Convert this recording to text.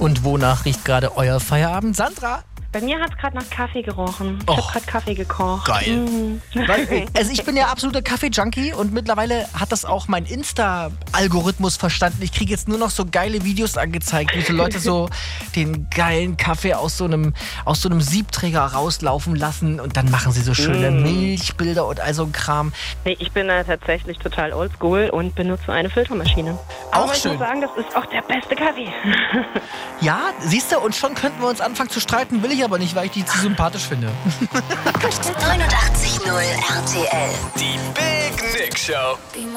Und wonach riecht gerade euer Feierabend? Sandra? Bei mir hat es gerade nach Kaffee gerochen. Ich habe gerade Kaffee gekocht. Geil. Also ich bin ja absoluter Kaffee-Junkie und mittlerweile hat das auch mein Insta-Algorithmus verstanden. Ich kriege jetzt nur noch so geile Videos angezeigt, wie so Leute so den geilen Kaffee aus so einem Siebträger rauslaufen lassen und dann machen sie so schöne Milchbilder und all so ein Kram. Nee, ich bin tatsächlich total oldschool und benutze eine Filtermaschine. Auch Aber schön. Ich muss sagen, das ist auch der beste Kaffee. Ja, siehst du, und schon könnten wir uns anfangen zu streiten, will ich aber nicht, weil ich die zu sympathisch finde. 89.0 RTL. Die Big Nick Show.